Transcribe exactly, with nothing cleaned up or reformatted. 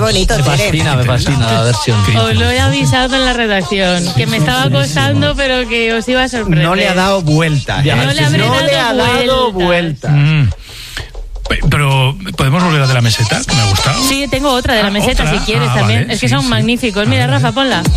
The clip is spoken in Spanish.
bonito. Me fascina, me fascina la versión. Os lo he avisado en la redacción, que me estaba costando, pero que os iba a sorprender. No le ha dado vuelta. Ya, no le, no le ha dado vuelta. Mm. Pero, ¿podemos volver a de la meseta? Que me ha gustado. Sí, tengo otra de la Ah, meseta, ¿otra? si quieres Ah, también. vale, es que sí, son sí. magníficos. Mira, Rafa, ponla.